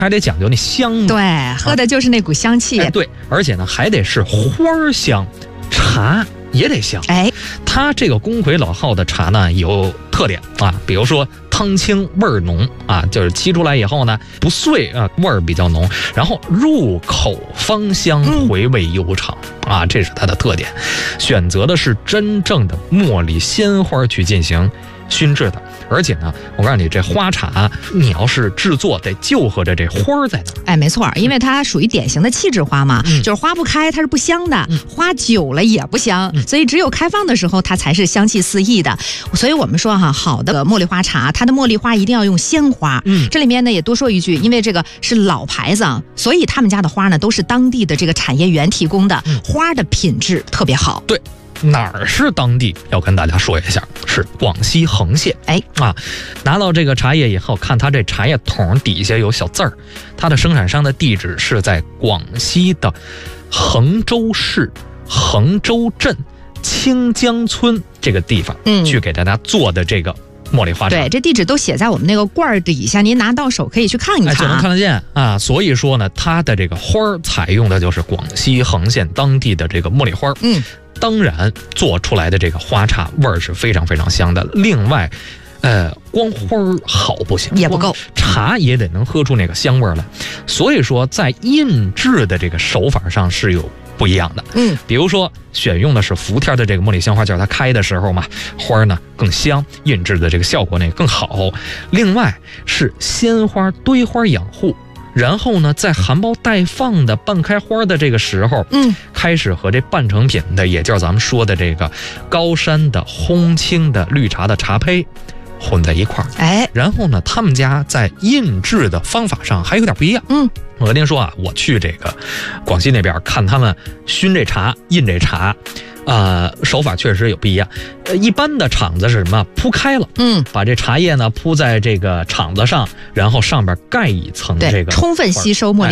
还得讲究那香嘛。 对，喝的就是那股香气。 对，而且呢还得是花香，茶也得香。它这个宫魁老号的茶呢有特点啊，比如说汤清味儿浓啊，就是沏出来以后呢不碎啊，味儿比较浓，然后入口芳香，回味悠长啊，这是它的特点。选择的是真正的茉莉鲜花去进行熏制的，而且呢，我告诉你，这花茶你要是制作得就和着这花在那儿。 没错，因为它属于典型的气质花嘛，就是花不开它是不香的，花久了也不香，所以只有开放的时候它才是香气四溢的。所以我们说哈，好的茉莉花茶，它的茉莉花一定要用鲜花。这里面呢也多说一句，因为这个是老牌子，所以他们家的花呢都是当地的这个产业园提供的，花的品质特别好。 对。哪儿是当地？要跟大家说一下，是广西横县。拿到这个茶叶以后，看它这茶叶桶底下有小字儿，它的生产商的地址是在广西的衡州市衡州镇清江村这个地方，去给大家做的这个茉莉花茶。 对，这地址都写在我们那个罐底下，您拿到手可以去看一看， 就能看得见啊。所以说呢，它的这个花采用的就是广西横县当地的这个茉莉花。当然做出来的这个花茶味儿是非常非常香的。另外光花好不行， 也不够， 茶也得能喝出那个香味来。所以说在印制的这个手法上是有不一样的。比如说选用的是伏天的这个茉莉香花，就是它开的时候嘛，花呢更香，印制的这个效果呢也更好。另外是鲜花堆花养护，然后呢在含苞待放的半开花的这个时候，开始和这半成品的，也就是咱们说的这个高山的烘青的绿茶的茶胚混在一块儿。然后呢他们家在印制的方法上还有点不一样。我跟您说啊，我去这个广西那边看他们熏这茶印这茶，手法确实有不一样。一般的厂子是什么？铺开了，把这茶叶呢铺在这个厂子上，然后上边盖一层这个， 充分吸收茉莉